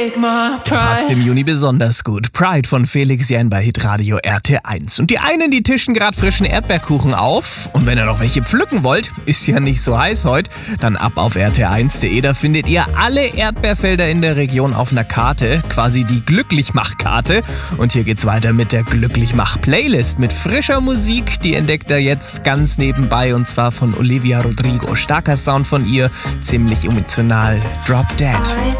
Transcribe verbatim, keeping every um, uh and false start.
Passt im Juni besonders gut. Pride von Felix Jähn bei Hitradio R T eins. Und die einen, die tischen gerade frischen Erdbeerkuchen auf. Und wenn ihr noch welche pflücken wollt, ist ja nicht so heiß heute, dann ab auf r t eins punkt d e. Da findet ihr alle Erdbeerfelder in der Region auf einer Karte, quasi die Glücklichmach-Karte. Und hier geht's weiter mit der Glücklichmach-Playlist mit frischer Musik. Die entdeckt ihr jetzt ganz nebenbei, und zwar von Olivia Rodrigo. Starker Sound von ihr, ziemlich emotional. Drop Dead.